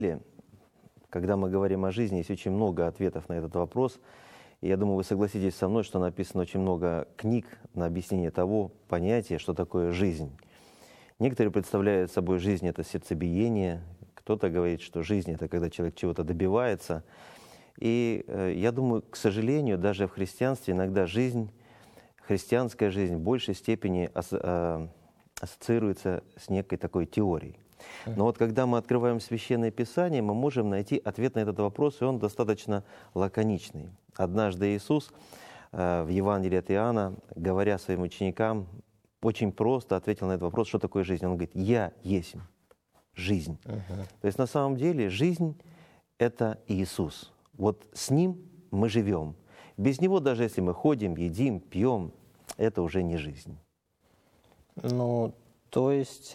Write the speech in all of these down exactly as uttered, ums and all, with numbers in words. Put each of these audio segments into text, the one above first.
Когда мы говорим о жизни, есть очень много ответов на этот вопрос. И я думаю, вы согласитесь со мной, что написано очень много книг на объяснение того понятия, что такое жизнь. Некоторые представляют собой жизнь — это сердцебиение, кто-то говорит, что жизнь — это когда человек чего-то добивается. И э, я думаю, к сожалению, даже в христианстве иногда жизнь, христианская жизнь в большей степени ас, э, ассоциируется с некой такой теорией. Но вот когда мы открываем Священное Писание, мы можем найти ответ на этот вопрос, и он достаточно лаконичный. Однажды Иисус э, в Евангелии от Иоанна, говоря своим ученикам, очень просто ответил на этот вопрос, что такое жизнь. Он говорит: «Я есть жизнь». Uh-huh. То есть на самом деле жизнь — это Иисус. Вот с Ним мы живем. Без Него, даже если мы ходим, едим, пьем, это уже не жизнь. Ну, то есть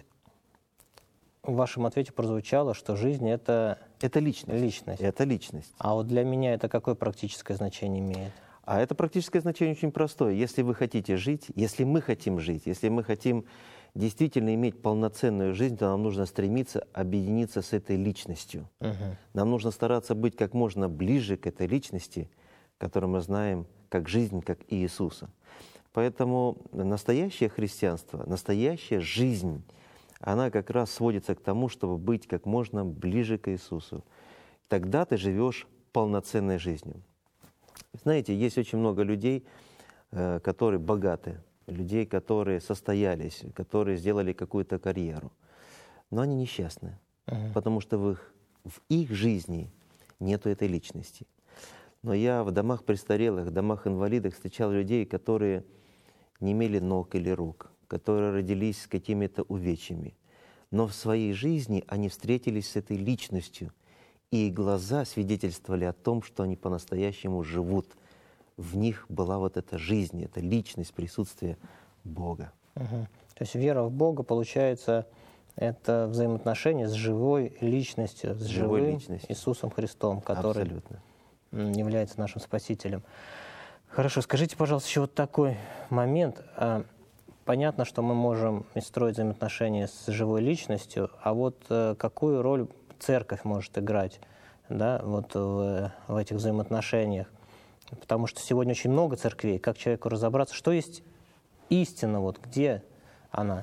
в вашем ответе прозвучало, что жизнь — это... Это личность. личность. Это личность. А вот для меня это какое практическое значение имеет? А это практическое значение очень простое. Если вы хотите жить, если мы хотим жить, если мы хотим действительно иметь полноценную жизнь, то нам нужно стремиться объединиться с этой личностью. Угу. Нам нужно стараться быть как можно ближе к этой личности, которую мы знаем как жизнь, как Иисуса. Поэтому настоящее христианство, настоящая жизнь, она как раз сводится к тому, чтобы быть как можно ближе к Иисусу. Тогда ты живешь полноценной жизнью. Знаете, есть очень много людей, которые богаты, людей, которые состоялись, которые сделали какую-то карьеру. Но они несчастны, uh-huh. потому что в их, в их жизни нету этой личности. Но я в домах престарелых, домах инвалидов встречал людей, которые не имели ног или рук, которые родились с какими-то увечьями. Но в своей жизни они встретились с этой личностью, и их глаза свидетельствовали о том, что они по-настоящему живут. В них была вот эта жизнь, эта личность, присутствие Бога. Угу. То есть вера в Бога, получается, это взаимоотношения с живой личностью, с живой живым личностью. Иисусом Христом, который Абсолютно. является нашим Спасителем. Хорошо, скажите, пожалуйста, еще вот такой момент. Понятно, что мы можем строить взаимоотношения с живой личностью, а вот какую роль церковь может играть, да, вот в, в этих взаимоотношениях? Потому что сегодня очень много церквей. Как человеку разобраться, что есть истина, вот где она?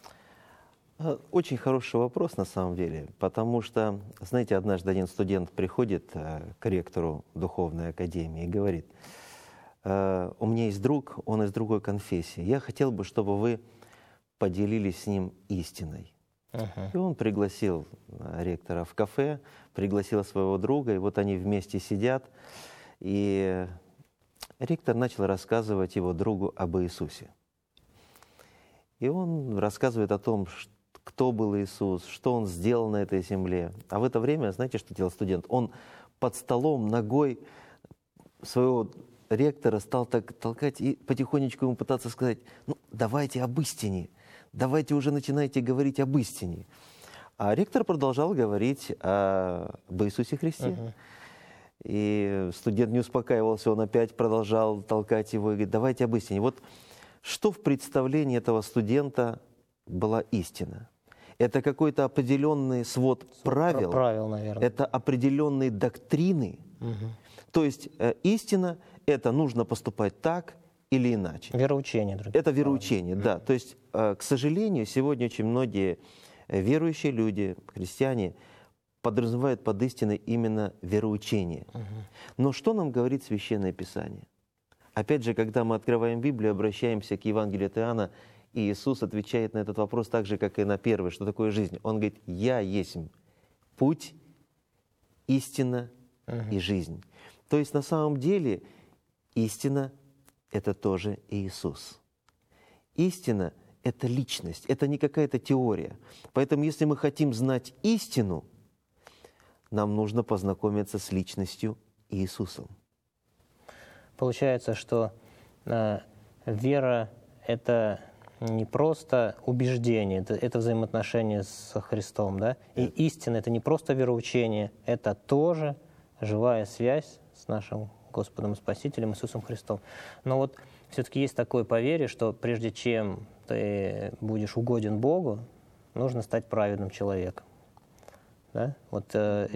Очень хороший вопрос на самом деле, потому что, знаете, однажды один студент приходит к ректору духовной академии и говорит: у меня есть друг, он из другой конфессии, я хотел бы, чтобы вы поделились с ним истиной. Uh-huh. И он пригласил ректора в кафе, пригласил своего друга, и вот они вместе сидят, и ректор начал рассказывать его другу об Иисусе. И он рассказывает о том, кто был Иисус, что Он сделал на этой земле. А в это время, знаете, что делал студент? Он под столом ногой своего ректора стал так толкать и потихонечку ему пытаться сказать: ну, давайте об истине, давайте уже начинайте говорить об истине. А ректор продолжал говорить о, об Иисусе Христе. Uh-huh. И студент не успокаивался, он опять продолжал толкать его и говорит: давайте об истине. Вот что в представлении этого студента была истина? Это какой-то определенный свод правил, правил, наверное. Это определенные доктрины. Угу. То есть э, истина — это нужно поступать так или иначе. Вероучение. Это вероучение, да. Mm-hmm. То есть, э, к сожалению, сегодня очень многие верующие люди, христиане, подразумевают под истиной именно вероучение. Mm-hmm. Но что нам говорит Священное Писание? Опять же, когда мы открываем Библию, обращаемся к Евангелию от Иоанна, и Иисус отвечает на этот вопрос так же, как и на первый: что такое жизнь? Он говорит: «Я есть путь, истина uh-huh. и жизнь». То есть на самом деле истина — это тоже Иисус. Истина — это личность, это не какая-то теория. Поэтому если мы хотим знать истину, нам нужно познакомиться с личностью Иисусом. Получается, что э, вера — это не просто убеждение, это, это взаимоотношения с Христом, да? И yeah. истина — это не просто вероучение, это тоже живая связь с нашим Господом и Спасителем Иисусом Христом. Но вот все-таки есть такое поверье, что прежде чем ты будешь угоден Богу, нужно стать праведным человеком. Да? Вот, э,